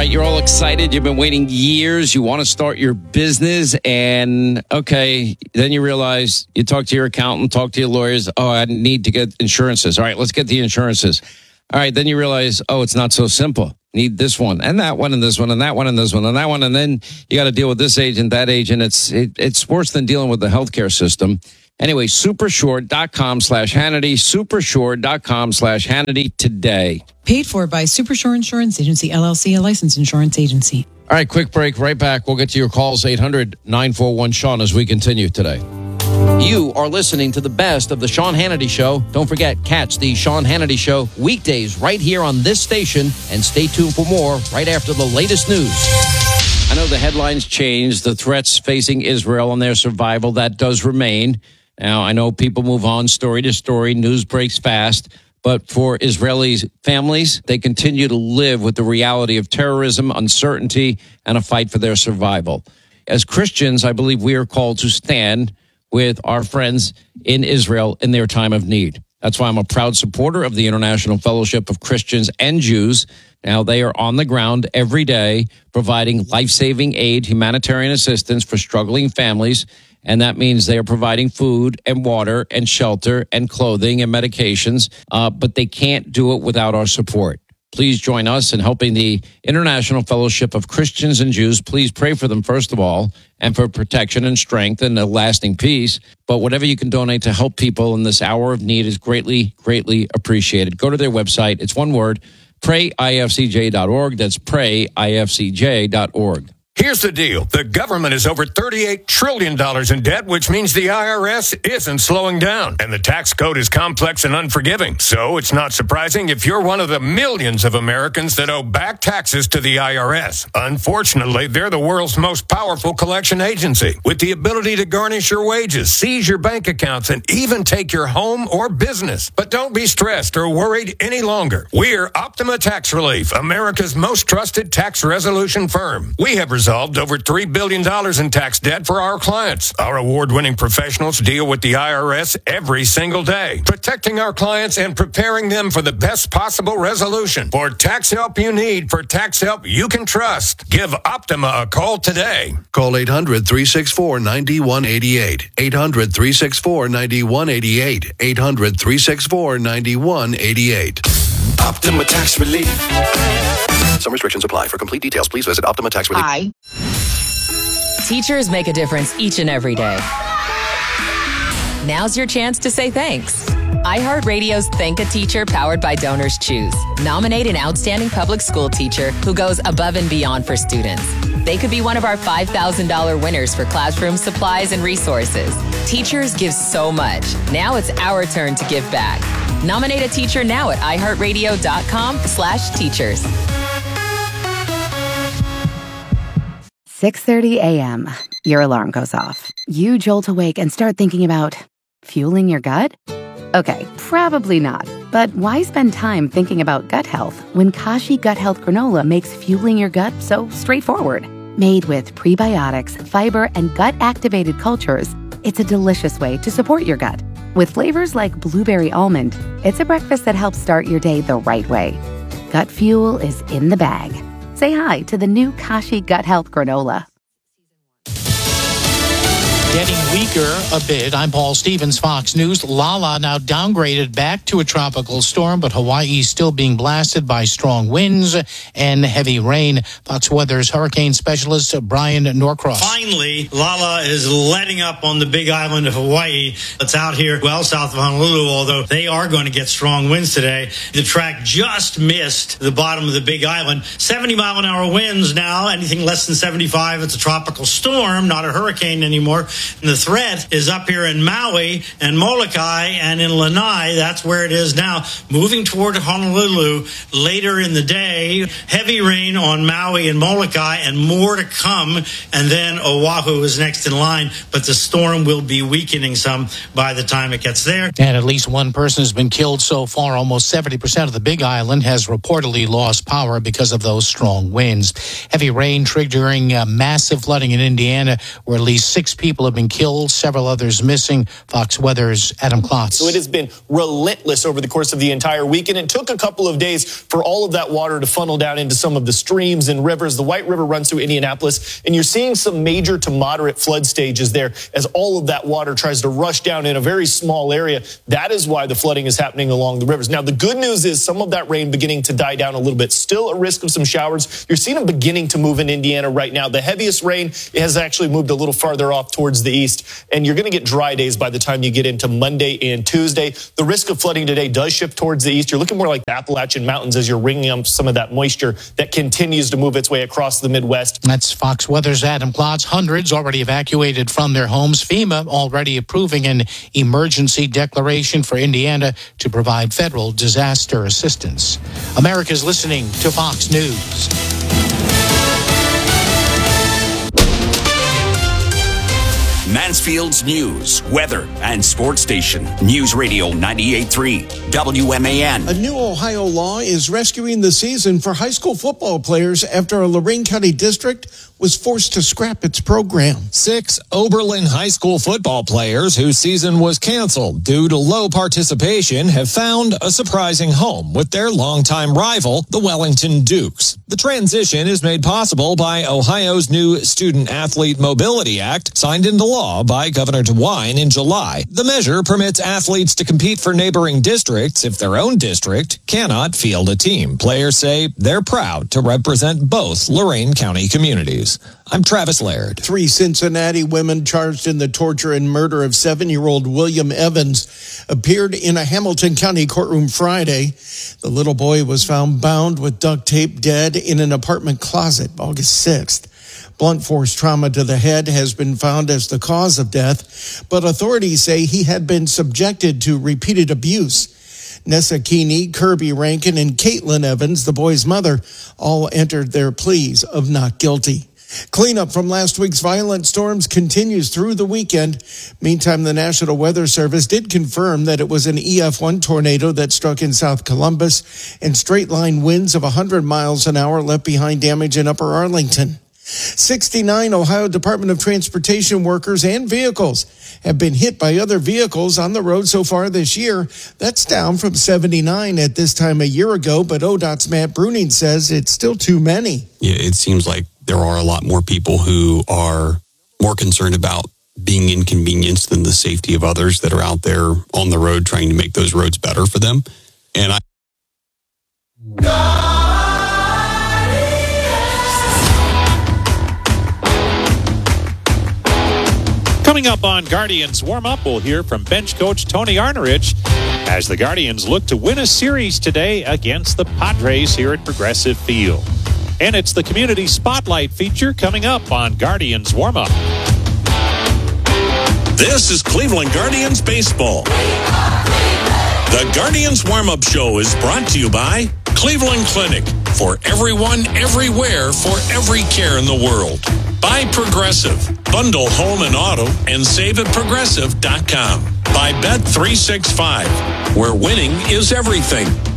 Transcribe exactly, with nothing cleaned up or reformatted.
right, you're all excited. You've been waiting years. You want to start your business. And, okay, then you realize you talk to your accountant, talk to your lawyers. Oh, I need to get insurances. All right, let's get the insurances. All right, then you realize, oh, it's not so simple. Need this one and that one and this one and that one and this one and that one. And then you got to deal with this agent, that agent. It's it, it's worse than dealing with the healthcare system. Anyway, supershore.com slash Hannity, supershore.com slash Hannity today. Paid for by Supershore Insurance Agency, L L C, a licensed insurance agency. All right, quick break. Right back. We'll get to your calls, eight hundred nine four one Sean, as we continue today. You are listening to the best of the Sean Hannity Show. Don't forget, catch the Sean Hannity Show weekdays right here on this station, and stay tuned for more right after the latest news. I know the headlines changed, the threats facing Israel and their survival, that does remain. Now, I know people move on story to story, news breaks fast, but for Israeli families, they continue to live with the reality of terrorism, uncertainty, and a fight for their survival. As Christians, I believe we are called to stand with our friends in Israel in their time of need. That's why I'm a proud supporter of the International Fellowship of Christians and Jews. Now, they are on the ground every day providing life-saving aid, humanitarian assistance for struggling families. And that means they are providing food and water and shelter and clothing and medications. Uh, but they can't do it without our support. Please join us in helping the International Fellowship of Christians and Jews. Please pray for them, first of all, and for protection and strength and a lasting peace. But whatever you can donate to help people in this hour of need is greatly, greatly appreciated. Go to their website. It's one word, pray I F C J dot org. That's pray I F C J dot org. Here's the deal. The government is over thirty-eight trillion dollars in debt, which means the I R S isn't slowing down. And the tax code is complex and unforgiving. So it's not surprising if you're one of the millions of Americans that owe back taxes to the I R S. Unfortunately, they're the world's most powerful collection agency, with the ability to garnish your wages, seize your bank accounts, and even take your home or business. But don't be stressed or worried any longer. We're Optima Tax Relief, America's most trusted tax resolution firm. We have resolved over three billion dollars in tax debt for our clients. Our award-winning professionals deal with the I R S every single day, protecting our clients and preparing them for the best possible resolution. For tax help you need, for tax help you can trust, give Optima a call today. Call eight hundred, three six four, nine one eight eight. eight hundred, three six four, nine one eight eight. eight hundred, three six four, nine one eight eight. Optima Tax Relief. Some restrictions apply. For complete details, please visit Optima Tax Relief. Hi. Teachers make a difference each and every day. Now's your chance to say thanks. iHeartRadio's Thank a Teacher, powered by Donors Choose. Nominate an outstanding public school teacher who goes above and beyond for students. They could be one of our five thousand dollars winners for classroom supplies and resources. Teachers give so much. Now it's our turn to give back. Nominate a teacher now at iHeartRadio.com slash teachers. six thirty a.m. Your alarm goes off. You jolt awake and start thinking about fueling your gut? Okay, probably not. But why spend time thinking about gut health when Kashi Gut Health Granola makes fueling your gut so straightforward? Made with prebiotics, fiber, and gut-activated cultures, it's a delicious way to support your gut. With flavors like blueberry almond, it's a breakfast that helps start your day the right way. Gut fuel is in the bag. Say hi to the new Kashi Gut Health Granola. Getting weaker a bit. I'm Paul Stevens, Fox News. Lala now downgraded back to a tropical storm, but Hawaii still being blasted by strong winds and heavy rain. Fox Weather's hurricane specialist Brian Norcross. Finally, Lala is letting up on the big island of Hawaii. It's out here well south of Honolulu, although they are going to get strong winds today. The track just missed the bottom of the big island. seventy mile an hour winds now. Anything less than seventy-five, it's a tropical storm, not a hurricane anymore. And the threat is up here in Maui and Molokai and in Lanai. That's where it is now, moving toward Honolulu later in the day. Heavy rain on Maui and Molokai and more to come. And then Oahu is next in line. But the storm will be weakening some by the time it gets there. And at least one person has been killed so far. Almost seventy percent of the Big Island has reportedly lost power because of those strong winds. Heavy rain triggering uh, massive flooding in Indiana, where at least six people have been killed killed, several others missing. Fox Weather's Adam Klotz. So it has been relentless over the course of the entire weekend. It took a couple of days for all of that water to funnel down into some of the streams and rivers. The White River runs through Indianapolis, and you're seeing some major to moderate flood stages there as all of that water tries to rush down in a very small area. That is why the flooding is happening along the rivers. Now, the good news is some of that rain beginning to die down a little bit. Still a risk of some showers. You're seeing them beginning to move in Indiana right now. The heaviest rain has actually moved a little farther off towards the east, and you're going to get dry days by the time you get into Monday and Tuesday. The risk of flooding today does shift towards the east. You're looking more like the Appalachian Mountains as you're wringing up some of that moisture that continues to move its way across the Midwest. That's Fox Weather's Adam Klotz. Hundreds already evacuated from their homes. FEMA already approving an emergency declaration for Indiana to provide federal disaster assistance. America's listening to Fox News. Mansfield's news, weather, and sports station. News Radio ninety-eight point three, W M A N. A new Ohio law is rescuing the season for high school football players after a Lorain County district was forced to scrap its program. Six Oberlin High School football players whose season was canceled due to low participation have found a surprising home with their longtime rival, the Wellington Dukes. The transition is made possible by Ohio's new Student Athlete Mobility Act, signed into law by Governor DeWine in July. The measure permits athletes to compete for neighboring districts if their own district cannot field a team. Players say they're proud to represent both Lorain County communities. I'm Travis Laird. Three Cincinnati women charged in the torture and murder of seven-year-old William Evans appeared in a Hamilton County courtroom Friday. The little boy was found bound with duct tape, dead in an apartment closet August sixth. Blunt force trauma to the head has been found as the cause of death, but authorities say he had been subjected to repeated abuse. Nessa Keeney, Kirby Rankin, and Caitlin Evans, the boy's mother, all entered their pleas of not guilty. Cleanup from last week's violent storms continues through the weekend. Meantime, the National Weather Service did confirm that it was an E F one tornado that struck in South Columbus, and straight-line winds of one hundred miles an hour left behind damage in Upper Arlington. sixty-nine Ohio Department of Transportation workers and vehicles have been hit by other vehicles on the road so far this year. That's down from seventy-nine at this time a year ago, but O D O T's Matt Bruning says it's still too many. Yeah, it seems like there are a lot more people who are more concerned about being inconvenienced than the safety of others that are out there on the road trying to make those roads better for them. And I... Coming up on Guardians Warm-Up, we'll hear from bench coach Tony Arnerich as the Guardians look to win a series today against the Padres here at Progressive Field. And it's the Community Spotlight feature coming up on Guardians Warm-Up. This is Cleveland Guardians Baseball. The Guardians Warm-Up Show is brought to you by Cleveland Clinic. For everyone, everywhere, for every care in the world. By Progressive. Bundle home and auto and save at progressive dot com. By Bet three sixty-five, where winning is everything.